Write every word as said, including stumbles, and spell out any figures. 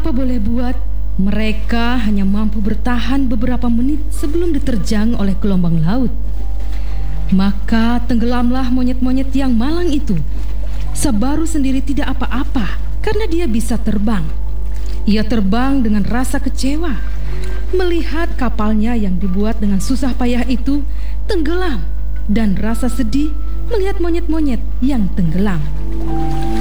apa boleh buat, mereka hanya mampu bertahan beberapa menit sebelum diterjang oleh gelombang laut. Maka tenggelamlah monyet-monyet yang malang itu. Sabaru sendiri tidak apa-apa karena dia bisa terbang. Ia terbang dengan rasa kecewa melihat kapalnya yang dibuat dengan susah payah itu tenggelam, dan rasa sedih melihat monyet-monyet yang tenggelam.